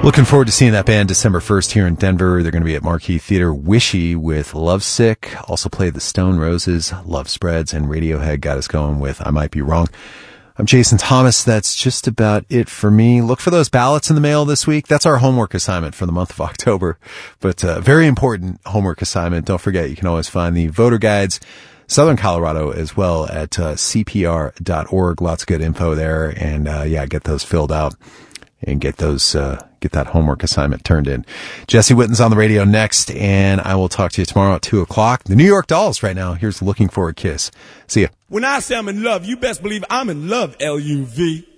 Looking forward to seeing that band December 1st here in Denver. They're going to be at Marquee Theater. Wishy with Lovesick. Also played the Stone Roses, Love Spreads, and Radiohead got us going with I Might Be Wrong. I'm Jason Thomas. That's just about it for me. Look for those ballots in the mail this week. That's our homework assignment for the month of October. But very important homework assignment. Don't forget, you can always find the voter guides, Southern Colorado as well, at cpr.org. Lots of good info there. And get those filled out and get that homework assignment turned in. Jesse Witten's on the radio next, and I will talk to you tomorrow at 2:00. The New York Dolls right now. Here's Looking for a Kiss. See ya. When I say I'm in love, you best believe I'm in love, L-U-V.